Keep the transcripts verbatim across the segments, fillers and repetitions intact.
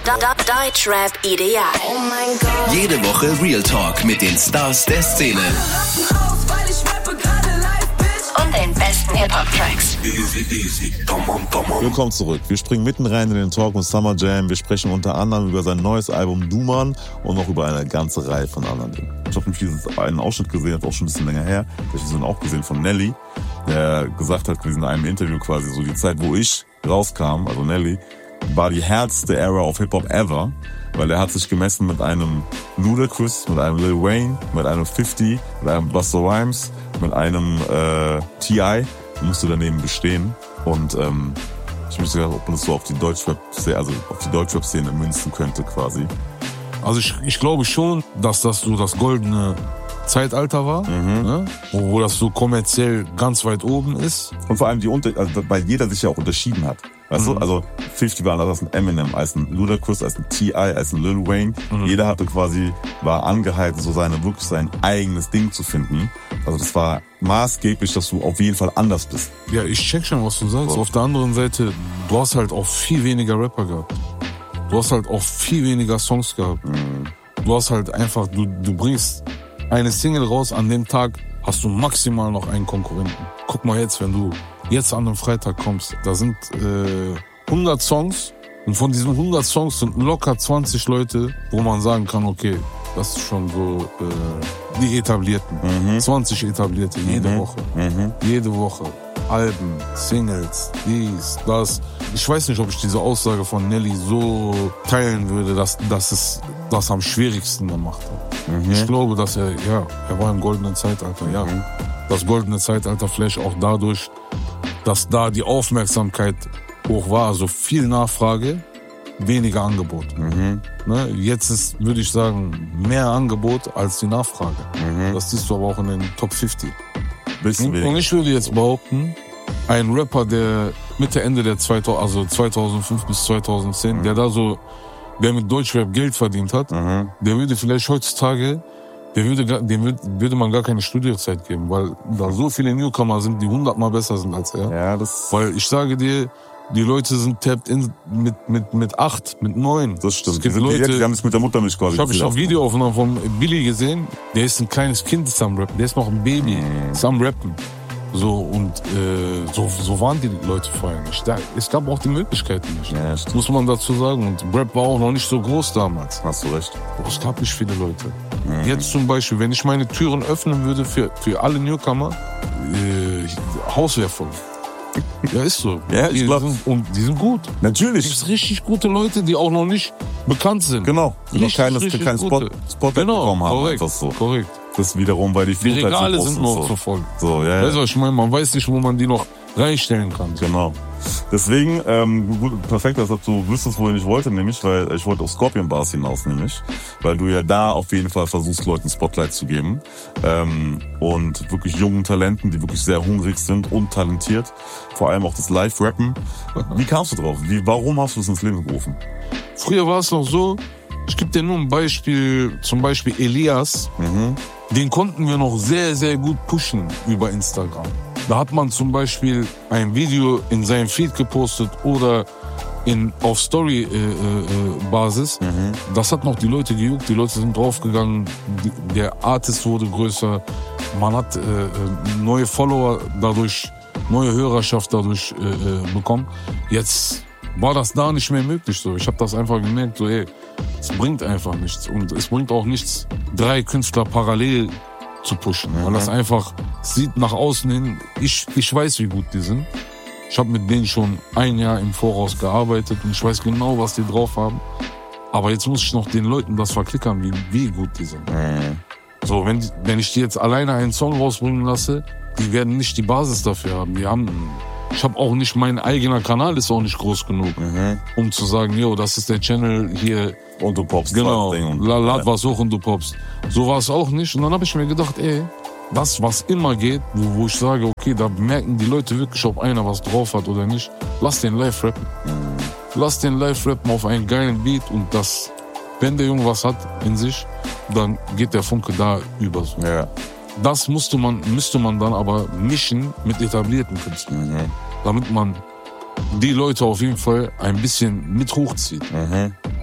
Deutschrap ideal. Oh mein Gott. Jede Woche Real Talk mit den Stars der Szene. Und den besten Hip-Hop-Tracks. Willkommen zurück. Wir springen mitten rein in den Talk mit Summer Jam. Wir sprechen unter anderem über sein neues Album Duman und noch über eine ganze Reihe von anderen Dingen. Ich habe dieses einen Ausschnitt gesehen, das ist auch schon ein bisschen länger her. Ich habe so auch gesehen von Nelly, der gesagt hat in einem Interview quasi, so die Zeit, wo ich rauskam, also Nelly, war die härteste Era of Hip-Hop ever, weil er hat sich gemessen mit einem Ludacris, mit einem Lil Wayne, mit einem fifty, mit einem Busta Rhymes, mit einem äh, T I, musste daneben bestehen. Und ähm, ich müsste gedacht, ob man das so auf die Deutschrap-Szene, also auf die Deutschrap-Szene münzen könnte quasi. Also ich, ich glaube schon, dass das so das goldene Zeitalter war, mhm. ne? wo, wo das so kommerziell ganz weit oben ist. Und vor allem die Unter also weil jeder sich ja auch unterschieden hat. Weißt mhm. du? Also fifty war anders als ein Eminem, als ein Ludacris, als ein T I, als ein Lil Wayne. Mhm. Jeder hatte quasi, war angehalten, so seine, wirklich sein eigenes Ding zu finden. Also das war maßgeblich, dass du auf jeden Fall anders bist. Ja, ich check schon, was du sagst. So. Auf der anderen Seite, du hast halt auch viel weniger Rapper gehabt. Du hast halt auch viel weniger Songs gehabt. Mhm. Du hast halt einfach, du, du bringst eine Single raus, an dem Tag hast du maximal noch einen Konkurrenten. Guck mal jetzt, wenn du jetzt an einem Freitag kommst, da sind äh, hundert Songs und von diesen hundert Songs sind locker zwanzig Leute, wo man sagen kann, okay, das ist schon so äh, die Etablierten. Mhm. zwanzig Etablierte jede mhm. Woche. Mhm. Jede Woche. Alben, Singles, dies, das. Ich weiß nicht, ob ich diese Aussage von Nelly so teilen würde, dass, dass es das am schwierigsten gemacht hat. Mhm. Ich glaube, dass er, ja, er war im goldenen Zeitalter, ja. Mhm. Das goldene Zeitalter vielleicht auch dadurch, dass da die Aufmerksamkeit hoch war, also viel Nachfrage, weniger Angebot. Mhm. Ne? Jetzt ist, würde ich sagen, mehr Angebot als die Nachfrage. Mhm. Das siehst du aber auch in den Top fifty. Und, und ich würde jetzt behaupten, ein Rapper, der Mitte, Ende der zweitausend, also zweitausendfünf bis zweitausendzehn, mhm. der da so, der mit Deutschrap Geld verdient hat, mhm. der würde vielleicht heutzutage, der würde, dem würde man gar keine Studiozeit geben, weil da so viele Newcomer sind, die hundertmal besser sind als er. Ja, das. Weil ich sage dir, die Leute sind tapped in mit mit mit acht, mit neun. Das stimmt. Es gibt die, Leute, jetzt, die haben es mit der Muttermilch quasi. Ich habe ich hab Videoaufnahmen von Billy gesehen. Der ist ein kleines Kind, ist am Rappen. Der ist noch ein Baby, mm. ist am Rappen. So und äh, so so waren die Leute vorher nicht. Da, es gab auch die Möglichkeiten nicht. Ja, muss man dazu sagen. Und Rap war auch noch nicht so groß damals. Hast du recht. Aber es gab nicht viele Leute. Mm. Jetzt zum Beispiel, wenn ich meine Türen öffnen würde für für alle Newcomer, äh, Haus wäre voll. Ja, ist so. Ja, ich glaube. Und die sind gut. Natürlich. Es gibt richtig gute Leute, die auch noch nicht bekannt sind. Genau. Die noch keinen kein Spot, Spot genau, bekommen haben. Korrekt, einfach so. korrekt. Das wiederum, weil die Die Regale sind noch so. so voll. So, ja, weißt du, ja. was ich meine? Man weiß nicht, wo man die noch reinstellen kann. Genau. Deswegen, ähm, gut, perfekt, dass du wüsstest, wohin ich wollte, nämlich, weil ich wollte auf Scorpion Bars hinaus, nämlich, weil du ja da auf jeden Fall versuchst, Leuten Spotlight zu geben, ähm, und wirklich jungen Talenten, die wirklich sehr hungrig sind und talentiert, vor allem auch das Live-Rappen. Wie kamst du drauf? Wie, warum hast du es ins Leben gerufen? Früher war es noch so, ich gebe dir nur ein Beispiel, zum Beispiel Elias, mhm. den konnten wir noch sehr, sehr gut pushen über Instagram. Da hat man zum Beispiel ein Video in seinem Feed gepostet oder in, auf Story-Basis. Äh, äh, mhm. Das hat noch die Leute gejuckt, die Leute sind draufgegangen, die, der Artist wurde größer, man hat äh, neue Follower dadurch, neue Hörerschaft dadurch äh, bekommen. Jetzt war das da nicht mehr möglich. So. Ich habe das einfach gemerkt, so ey, es bringt einfach nichts. Und es bringt auch nichts, drei Künstler parallel zu pushen, mhm. weil das einfach sieht nach außen hin, ich, ich weiß, wie gut die sind. Ich habe mit denen schon ein Jahr im Voraus gearbeitet und ich weiß genau, was die drauf haben. Aber jetzt muss ich noch den Leuten das verklickern, wie, wie gut die sind. Mhm. So, wenn, wenn ich die jetzt alleine einen Song rausbringen lasse, die werden nicht die Basis dafür haben. Die haben, ich habe auch nicht, mein eigener Kanal ist auch nicht groß genug, mhm. um zu sagen, yo, das ist der Channel hier. Und du popst. Genau, und, lad ja. was hoch und du popst. So war es auch nicht. Und dann habe ich mir gedacht, ey, das, was immer geht, wo, wo ich sage, okay, da merken die Leute wirklich, ob einer was drauf hat oder nicht. Lass den live rappen. Mhm. Lass den live rappen auf einen geilen Beat und das, wenn der Junge was hat in sich, dann geht der Funke da über so. Ja. Das musste man, müsste man dann aber mischen mit etablierten Künstlern. Mhm. Damit man die Leute auf jeden Fall ein bisschen mit hochzieht. Mhm.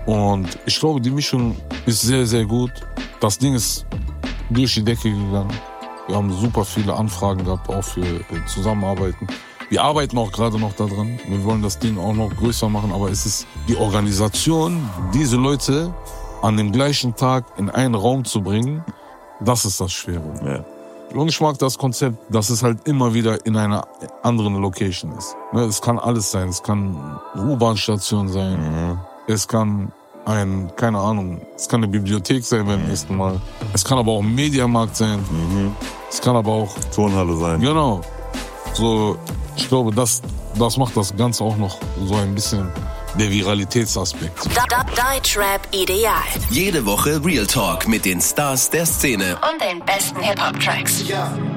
Und ich glaube, die Mischung ist sehr, sehr gut. Das Ding ist durch die Decke gegangen. Wir haben super viele Anfragen gehabt, auch für äh, Zusammenarbeiten. Wir arbeiten auch gerade noch daran. Wir wollen das Ding auch noch größer machen, aber es ist die Organisation, diese Leute an dem gleichen Tag in einen Raum zu bringen, das ist das Schwere. Ja. Und ich mag das Konzept, dass es halt immer wieder in einer anderen Location ist. Ne, es kann alles sein. Es kann eine U-Bahn-Station sein. Mhm. Es kann ein, keine Ahnung, es kann eine Bibliothek sein beim nächsten Mal. Es kann aber auch ein Mediamarkt sein. Mhm. Es kann aber auch Turnhalle sein. Genau. So, ich glaube, das, das macht das Ganze auch noch so ein bisschen der Viralitätsaspekt. Deutschrap ideal. Jede Woche Real Talk mit den Stars der Szene. Und den besten Hip-Hop-Tracks. Ja.